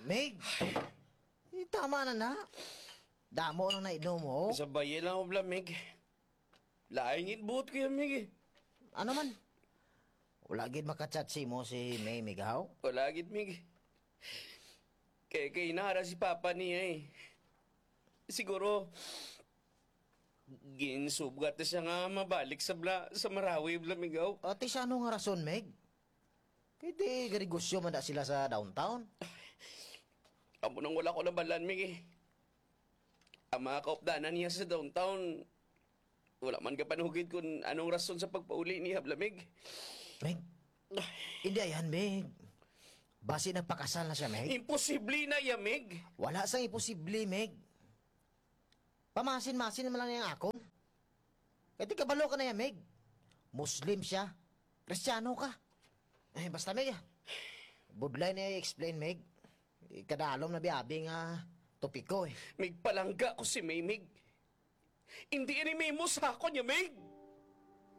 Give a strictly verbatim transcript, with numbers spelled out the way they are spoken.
Meg, eh, tama na na. Damo na nainom mo. Sabay lang ako, Blamig. Laing itbuot ko yan, Mig eh. Ano man? Wala gid makachat si mo si May Migaw? Wala gid, Mig. Kaya kay inara si Papa niya eh. Siguro, ginsubgat na siya nga mabalik sa, bla, sa Marawi, Blamigaw. Ate siya ano nga rason, Meg? Pwede garigosyo man da sila sa downtown. Amo nang wala ko na balan, Mig eh. Ang mga kaupdanan niya sa downtown, wala man ka panugid kung anong rason sa pagpauli niya, Blamig. Meg, hindi ayan, Meg. Base nagpakasal na siya, Meg. Imposible na yan, Mig. Wala sang imposible, Meg. Pamasin-masin naman lang niyang akon. Kaya di kabalo ka na yan, Meg. Muslim siya. Kristiyano ka. Eh, basta, Meg. Budlay na i-explain, Meg. Kadalom na biyabi nga topiko, eh. Mig palangga ko si May, Mig. Hindi ni May mo sa ako niya, Mig.